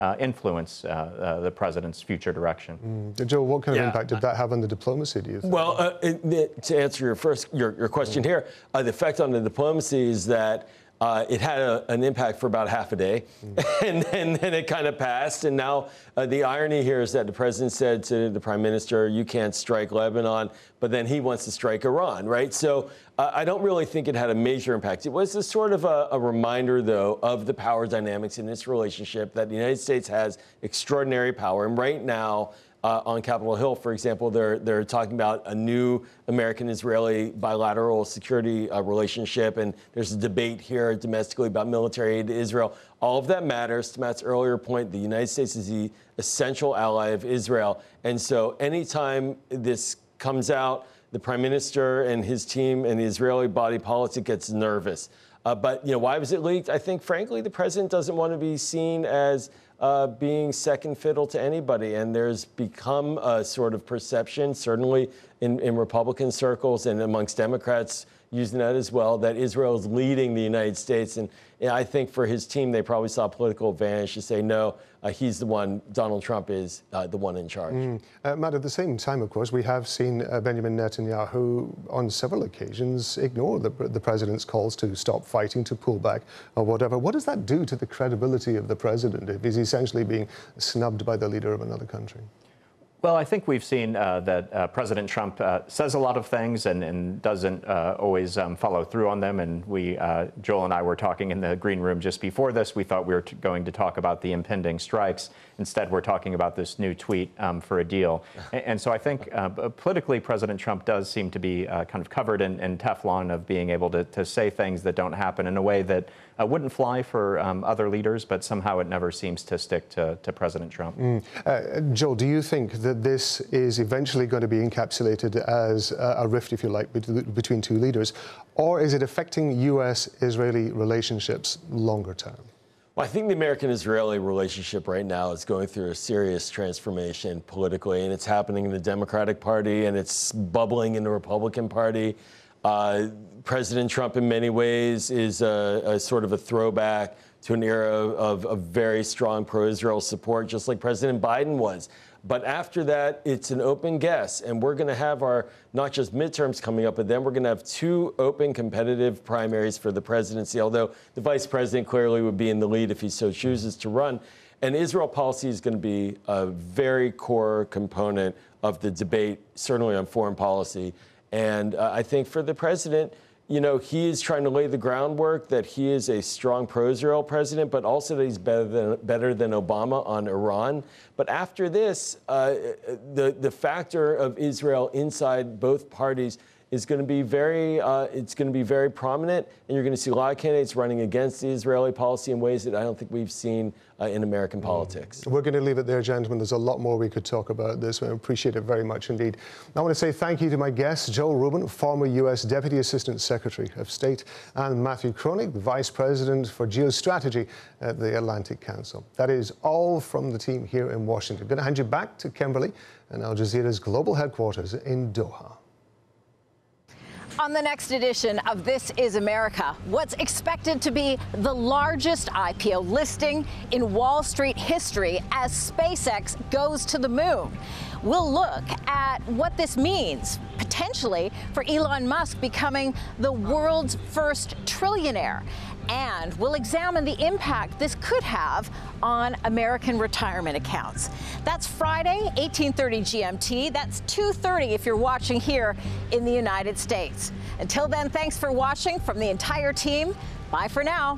influence the president's future direction. Joe, what kind of impact did that have on the diplomacy, do you think? Well, to answer your question here, the effect on the diplomacy is that it had an impact for about half a day, and then it kind of passed. And now the irony here is that the president said to the prime minister, you can't strike Lebanon, but then he wants to strike Iran, right? So I don't really think it had a major impact. It was a sort of a reminder, though, of the power dynamics in this relationship, that the United States has extraordinary power. And right now, on Capitol Hill, for example, they're talking about a new American-Israeli bilateral security relationship, and there's a debate here domestically about military aid to Israel. All of that matters. To Matt's earlier point, the United States is the essential ally of Israel, and so anytime this comes out, the prime minister and his team and the Israeli body politic gets nervous. But why was it leaked? I think, frankly, the president doesn't want to be seen as being second fiddle to anybody. And there's become a sort of perception, certainly in Republican circles and amongst Democrats using that as well, that Israel is leading the United States. And I think for his team, they probably saw a political advantage to say, no, he's the one, Donald Trump is the one in charge. Matt, at the same time, of course, we have seen Benjamin Netanyahu on several occasions ignore the president's calls to stop fighting, to pull back or whatever. What does that do to the credibility of the president if he's essentially being snubbed by the leader of another country? Well, I think we've seen that President Trump says a lot of things and doesn't always follow through on them. And Joel and I were talking in the green room just before this. We thought we were going to talk about the impending strikes. Instead, we're talking about this new tweet for a deal. And so I think politically, President Trump does seem to be kind of covered in Teflon of being able to say things that don't happen in a way that wouldn't fly for other leaders, but somehow it never seems to stick to President Trump. Joel, do you think that this is eventually going to be encapsulated as a rift, if you like, between two leaders, or is it affecting U.S.-Israeli relationships longer term? Well, I think the American-Israeli relationship right now is going through a serious transformation politically, and it's happening in the Democratic Party, and it's bubbling in the Republican Party. President Trump, in many ways, is a sort of a throwback to an era of very strong pro-Israel support, just like President Biden was. But after that, it's an open guess, and we're going to have our not just midterms coming up, but then we're going to have two open competitive primaries for the presidency, although the vice president clearly would be in the lead if he so chooses to run. And Israel policy is going to be a very core component of the debate, certainly on foreign policy. And I think for the president, he is trying to lay the groundwork that he is a strong pro-Israel president, but also that he's better than Obama on Iran. But after this, the factor of Israel inside both parties is going to be very prominent, and you're going to see a lot of candidates running against the Israeli policy in ways that I don't think we've seen in American politics. We're going to leave it there, gentlemen. There's a lot more we could talk about this. I appreciate it very much indeed. I want to say thank you to my guests, Joel Rubin, former U.S. Deputy Assistant Secretary of State, and Matthew Kronig, the Vice President for Geostrategy at the Atlantic Council. That is all from the team here in Washington. I'm going to hand you back to Kimberly and Al Jazeera's global headquarters in Doha. On the next edition of This Is America, what's expected to be the largest IPO listing in Wall Street history as SpaceX goes to the moon. We'll look at what this means, potentially, for Elon Musk becoming the world's first trillionaire. And we'll examine the impact this could have on American retirement accounts. That's Friday, 1830 GMT. That's 2:30 if you're watching here in the United States. Until then, thanks for watching from the entire team. Bye for now.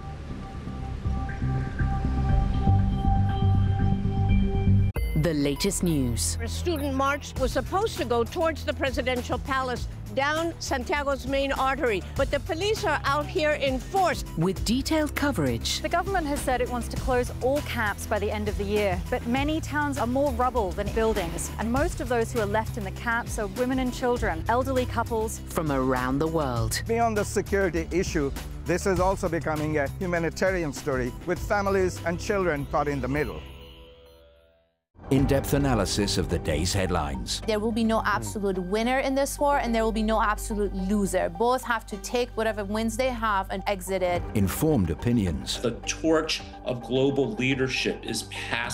The latest news. A student march was supposed to go towards the presidential palace down Santiago's main artery, but the police are out here in force. With detailed coverage. The government has said it wants to close all camps by the end of the year, but many towns are more rubble than buildings, and most of those who are left in the camps are women and children, elderly couples. From around the world. Beyond the security issue, this is also becoming a humanitarian story with families and children caught in the middle. In-depth analysis of the day's headlines. There will be no absolute winner in this war, and there will be no absolute loser. Both have to take whatever wins they have and exit it. Informed opinions. The torch of global leadership is passed